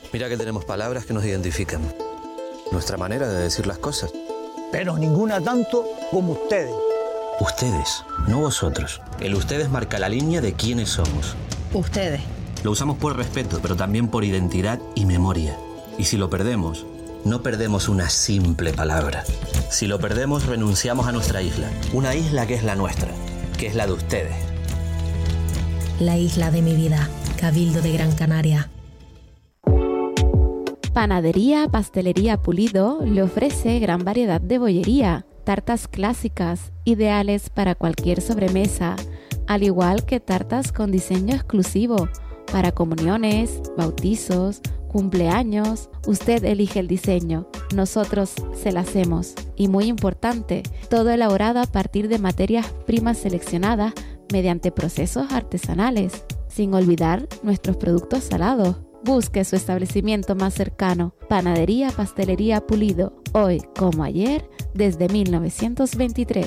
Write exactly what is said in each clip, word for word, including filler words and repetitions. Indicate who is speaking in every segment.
Speaker 1: Mira que tenemos palabras que nos identifican. Nuestra manera de decir las cosas.
Speaker 2: Pero ninguna tanto como ustedes.
Speaker 1: Ustedes, no vosotros. El ustedes marca la línea de quiénes somos.
Speaker 3: Ustedes.
Speaker 1: Lo usamos por respeto, pero también por identidad y memoria. Y si lo perdemos, no perdemos una simple palabra. Si lo perdemos, renunciamos a nuestra isla. Una isla que es la nuestra, que es la de ustedes.
Speaker 4: La isla de mi vida, Cabildo de Gran Canaria.
Speaker 5: Panadería Pastelería Pulido le ofrece gran variedad de bollería, tartas clásicas, ideales para cualquier sobremesa, al igual que tartas con diseño exclusivo para comuniones, bautizos, cumpleaños. Usted elige el diseño, nosotros se la hacemos. Y muy importante, todo elaborado a partir de materias primas seleccionadas mediante procesos artesanales, sin olvidar nuestros productos salados. Busque su establecimiento más cercano. Panadería Pastelería Pulido, hoy como ayer, desde mil novecientos veintitrés.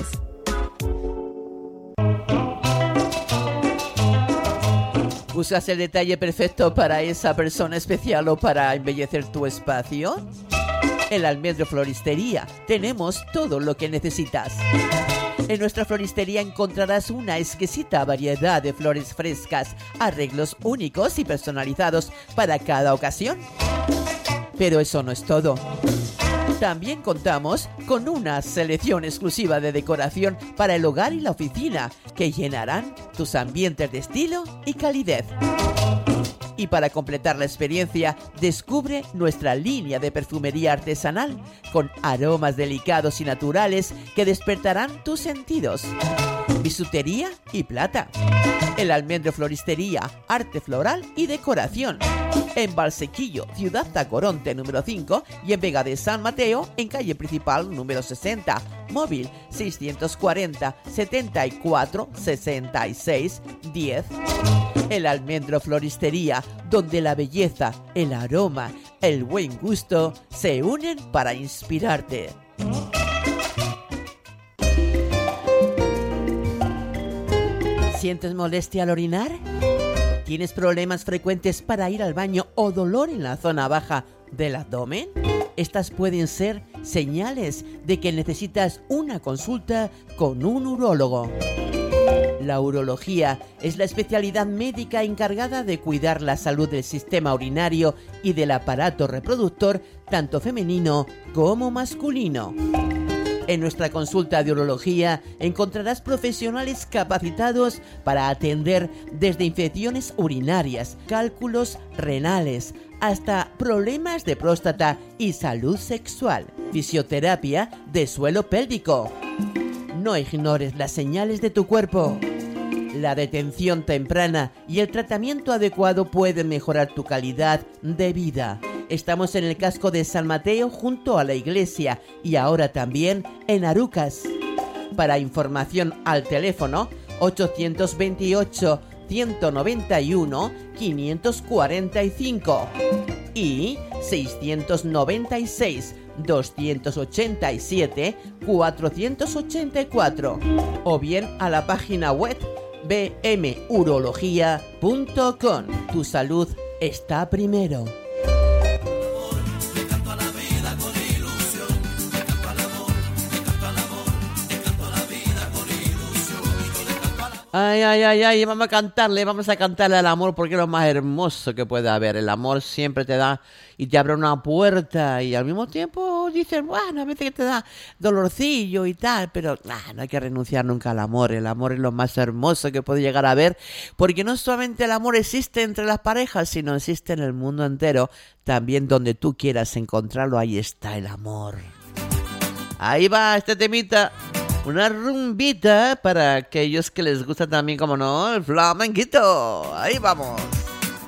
Speaker 6: ¿Buscas el detalle perfecto para esa persona especial o para embellecer tu espacio? En Almendro Floristería tenemos todo lo que necesitas. En nuestra floristería encontrarás una exquisita variedad de flores frescas, arreglos únicos y personalizados para cada ocasión. Pero eso no es todo. También contamos con una selección exclusiva de decoración para el hogar y la oficina que llenarán tus ambientes de estilo y calidez. Y para completar la experiencia, descubre nuestra línea de perfumería artesanal con aromas delicados y naturales que despertarán tus sentidos. Bisutería y plata. El Almendro Floristería, arte floral y decoración. En Valsequillo, Ciudad Tacoronte número cinco y en Vega de San Mateo, en calle principal número sesenta. Móvil seiscientos cuarenta, setenta y cuatro, sesenta y seis, diez. El Almendro Floristería, donde la belleza, el aroma, el buen gusto se unen para inspirarte. ¿Sientes molestia al orinar? ¿Tienes problemas frecuentes para ir al baño o dolor en la zona baja del abdomen? Estas pueden ser señales de que necesitas una consulta con un urólogo. La urología es la especialidad médica encargada de cuidar la salud del sistema urinario y del aparato reproductor, tanto femenino como masculino. En nuestra consulta de urología encontrarás profesionales capacitados para atender desde infecciones urinarias, cálculos renales, hasta problemas de próstata y salud sexual. Fisioterapia de suelo pélvico. No ignores las señales de tu cuerpo. La detención temprana y el tratamiento adecuado pueden mejorar tu calidad de vida. Estamos en el casco de San Mateo junto a la iglesia y ahora también en Arucas. Para información al teléfono ochocientos veintiocho, ciento noventa y uno, quinientos cuarenta y cinco y seiscientos noventa y seis, doscientos ochenta y siete, cuatrocientos ochenta y cuatro o bien a la página web b m urología punto com. Tu salud está primero. Ay, ay, ay, ay, vamos a cantarle, vamos a cantarle al amor porque es lo más hermoso que puede haber. El amor siempre te da y te abre una puerta y al mismo tiempo dices, bueno, a veces que te da dolorcillo y tal, pero ah, no hay que renunciar nunca al amor. El amor es lo más hermoso que puede llegar a haber porque no solamente el amor existe entre las parejas, sino existe en el mundo entero. También donde tú quieras encontrarlo, ahí está el amor. Ahí va este temita. Una rumbita para aquellos que les gusta también, como no, el flamenquito. Ahí vamos.